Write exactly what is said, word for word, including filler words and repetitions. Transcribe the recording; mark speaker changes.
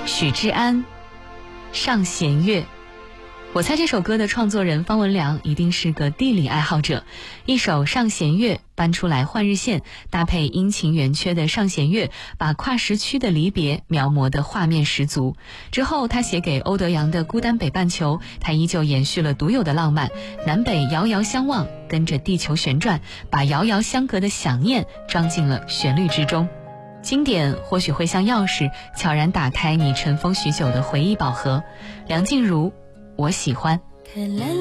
Speaker 1: 许志安，上弦月。我猜这首歌的创作人方文良一定是个地理爱好者，一首《上弦月》搬出来换日线，搭配阴晴圆缺的上弦月，把跨时区的离别描摹的画面十足。之后他写给欧德阳的《孤单北半球》，他依旧延续了独有的浪漫，南北遥遥相望，跟着地球旋转，把遥遥相隔的想念装进了旋律之中。经典或许会像钥匙，悄然打开你尘封许久的回忆宝盒。梁静茹，我喜欢。